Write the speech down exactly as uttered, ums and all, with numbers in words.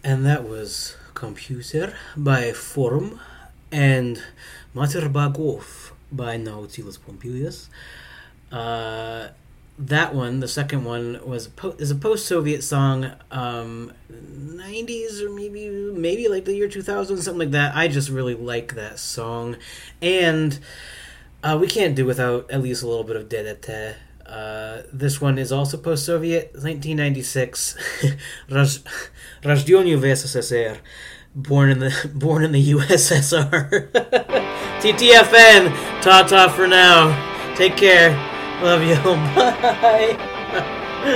And that was Computer by Forum and Mater Bagov by Nautilus Pompilius. Uh, that one, the second one, was po- is a post-Soviet song, um, nineties or maybe maybe like the year two thousand, something like that. I just really like that song, and uh, we can't do without at least a little bit of D D T. Uh, this one is also post-Soviet, nineteen ninety-six. Raj- Rajdyonyu v S S R, born in the born in the U S S R. T T F N, ta ta for now. Take care. Love you. Bye.